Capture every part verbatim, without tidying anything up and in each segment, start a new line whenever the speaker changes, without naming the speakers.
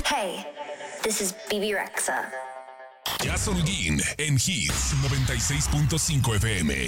Hey, this is B B Rexa.
Jazz Holguín en Hits noventa y seis punto cinco F M.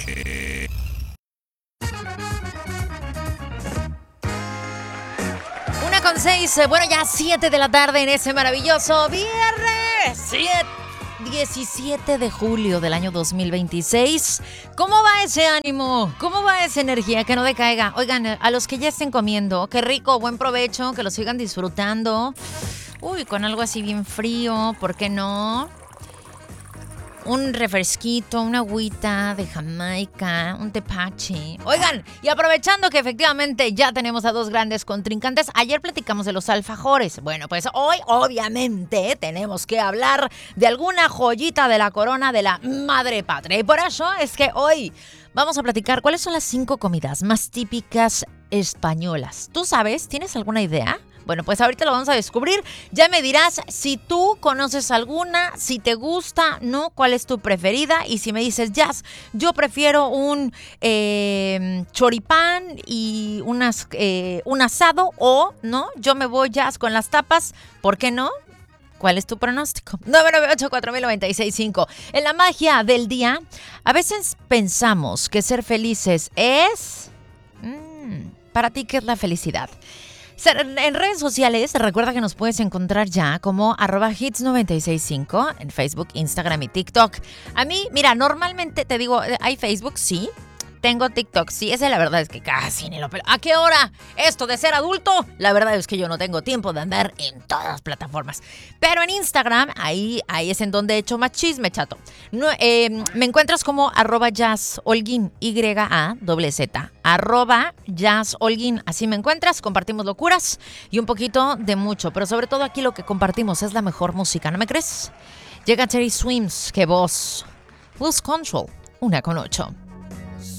Una con seis, bueno, ya siete de la tarde en ese maravilloso viernes. Siete. diecisiete de julio del año dos mil veintiséis. ¿Cómo va ese ánimo? ¿Cómo va esa energía? Que no decaiga. Oigan, a los que ya estén comiendo, qué rico, buen provecho, que lo sigan disfrutando. Uy, con algo así bien frío, ¿por qué no? Un refresquito, una agüita de Jamaica, un tepache. Oigan, y aprovechando que efectivamente ya tenemos a dos grandes contrincantes, ayer platicamos de los alfajores. Bueno, pues hoy obviamente tenemos que hablar de alguna joyita de la corona de la madre patria. Y por eso es que hoy vamos a platicar cuáles son las cinco comidas más típicas españolas. ¿Tú sabes? ¿Tienes alguna idea? Bueno, pues ahorita lo vamos a descubrir. Ya me dirás si tú conoces alguna, si te gusta, ¿no? ¿Cuál es tu preferida? Y si me dices, Jazz, yo prefiero un eh, choripán y unas, eh, un asado, o, ¿no? Yo me voy, Jazz, con las tapas. ¿Por qué no? ¿Cuál es tu pronóstico? nueve nueve ocho, cuatro mil, noventa y seis cinco. En la magia del día, a veces pensamos que ser felices es... Mmm, ¿para ti qué es la felicidad? En redes sociales, recuerda que nos puedes encontrar ya como arroba hits noventa y seis punto cinco en Facebook, Instagram y TikTok. A mí, mira, normalmente te digo, ¿hay Facebook? Sí. Tengo TikTok, sí, esa la verdad es que casi ni lo pelo. ¿A qué hora? Esto de ser adulto, la verdad es que yo no tengo tiempo de andar en todas las plataformas. Pero en Instagram, ahí, ahí es en donde he hecho más chisme, chato. No, eh, me encuentras como arroba jazzholguín, Y A Z Z, arroba jazzholguín. Así me encuentras, compartimos locuras y un poquito de mucho. Pero sobre todo aquí lo que compartimos es la mejor música, ¿no me crees? Llega Terry Swims, que voz. Lose Control, una con ocho.